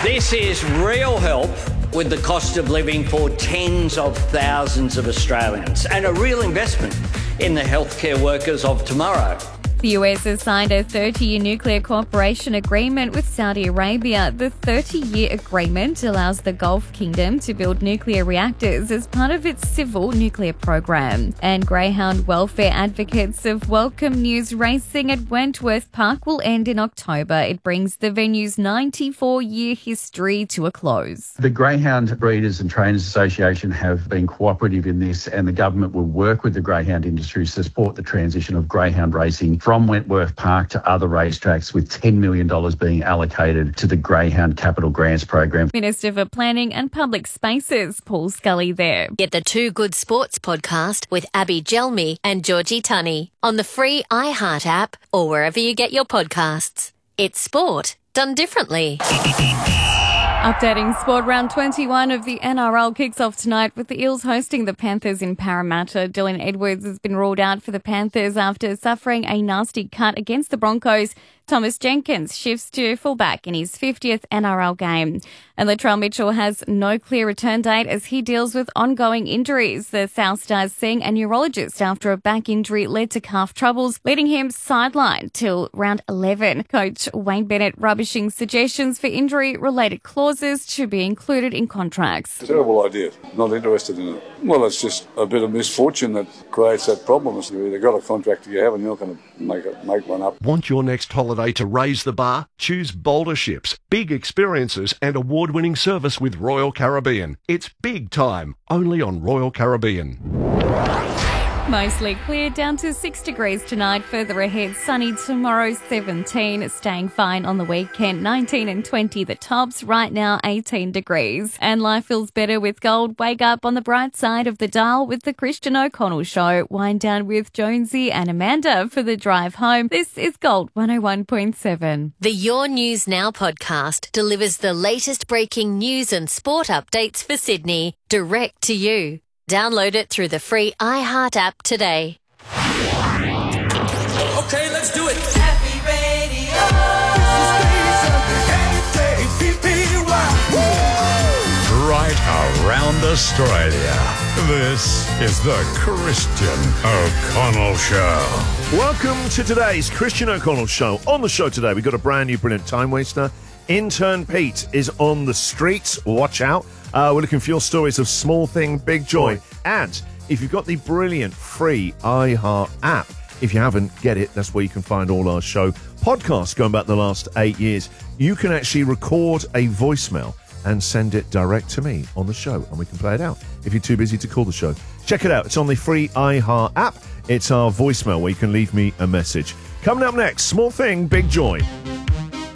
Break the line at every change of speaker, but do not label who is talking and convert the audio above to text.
This is real help with the cost of living for tens of thousands of Australians and a real investment in the healthcare workers of tomorrow.
The US has signed a 30-year nuclear cooperation agreement with Saudi Arabia. The 30-year agreement allows the Gulf Kingdom to build nuclear reactors as part of its civil nuclear program. And greyhound welfare advocates have welcomed news racing at Wentworth Park will end in October. It brings the venue's 94-year history to a close.
The Greyhound Breeders and Trainers Association have been cooperative in this, and the government will work with the greyhound industry to support the transition of greyhound racing from Wentworth Park to other racetracks, with $10 million being allocated to the Greyhound Capital Grants program.
Minister for Planning and Public Spaces, Paul Scully there.
Get the Two Good Sports podcast with Abby Gelmi and Georgie Tunney on the free iHeart app or wherever you get your podcasts. It's sport done differently.
Updating sport, round 21 of the NRL kicks off tonight with the Eels hosting the Panthers in Parramatta. Dylan Edwards has been ruled out for the Panthers after suffering a nasty cut against the Broncos. Thomas Jenkins shifts to fullback in his 50th NRL game. And Latrell Mitchell has no clear return date as he deals with ongoing injuries. The South Stars seeing a neurologist after a back injury led to calf troubles, leaving him sidelined till round 11. Coach Wayne Bennett rubbishing suggestions for injury-related clauses to be included in contracts.
Terrible idea. Not interested in it. Well, it's just a bit of misfortune that creates that problem. You either got a contract or you haven't. You're not going to make one up.
Want your next holiday to raise the bar? Choose Boulder Ships. Big experiences and award-winning service with Royal Caribbean. It's big time, only on Royal Caribbean.
Mostly clear, down to 6 degrees tonight. Further ahead, sunny tomorrow, 17. Staying fine on the weekend, 19 and 20 the tops. Right now, 18 degrees. And life feels better with gold. Wake up on the bright side of the dial with the Christian O'Connell Show. Wind down with Jonesy and Amanda for the drive home. This is Gold 101.7.
The Your News Now podcast delivers the latest breaking news and sport updates for Sydney, direct to you. Download it through the free iHeart app today.
Okay, let's do it.
Happy Radio.
Right around Australia. This is the Christian O'Connell Show.
Welcome to today's Christian O'Connell Show. On the show today, we've got a brand new brilliant time waster. Intern Pete is on the streets. Watch out. We're looking for your stories of small thing, big joy. And if you've got the brilliant free iHeart app, if you haven't, get it. That's where you can find all our show podcasts going back the last 8 years. You can actually record a voicemail and send it direct to me on the show, and we can play it out if you're too busy to call the show. Check it out. It's on the free iHeart app. It's our voicemail where you can leave me a message. Coming up next, small thing, big joy.